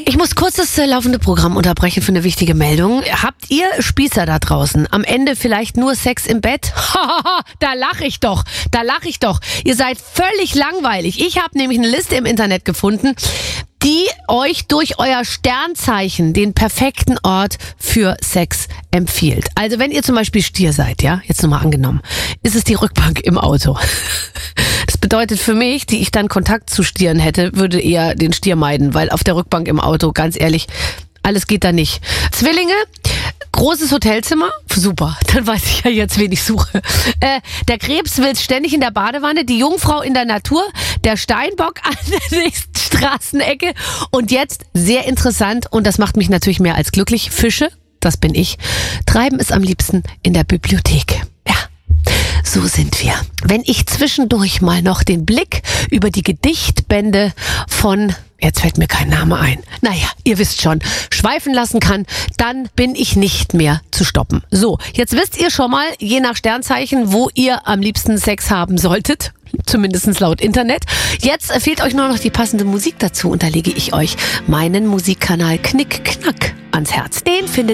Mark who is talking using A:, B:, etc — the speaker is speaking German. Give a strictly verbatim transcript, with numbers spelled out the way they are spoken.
A: Ich muss kurz das äh, laufende Programm unterbrechen für eine wichtige Meldung. Habt ihr Spießer da draußen am Ende vielleicht nur Sex im Bett? Hahaha, da lache ich doch, da lache ich doch. Ihr seid völlig langweilig. Ich habe nämlich eine Liste im Internet gefunden, die euch durch euer Sternzeichen den perfekten Ort für Sex empfiehlt. Also wenn ihr zum Beispiel Stier seid, ja, jetzt nochmal angenommen, ist es die Rückbank im Auto. Das bedeutet für mich, die ich dann Kontakt zu Stieren hätte, würde eher den Stier meiden, weil auf der Rückbank im Auto, ganz ehrlich, alles geht da nicht. Zwillinge, großes Hotelzimmer, super, dann weiß ich ja jetzt, wen ich suche. Äh, der Krebs will ständig in der Badewanne, die Jungfrau in der Natur, der Steinbock an der nächsten Straßenecke und jetzt, sehr interessant, und das macht mich natürlich mehr als glücklich, Fische, das bin ich, treiben es am liebsten in der Bibliothek. Ja. So sind wir. Wenn ich zwischendurch mal noch den Blick über die Gedichtbände von, jetzt fällt mir kein Name ein, naja, ihr wisst schon, schweifen lassen kann, dann bin ich nicht mehr zu stoppen. So, jetzt wisst ihr schon mal, je nach Sternzeichen, wo ihr am liebsten Sex haben solltet. Zumindest laut Internet. Jetzt fehlt euch nur noch die passende Musik dazu und da lege ich euch meinen Musikkanal Knick Knack ans Herz. Den findet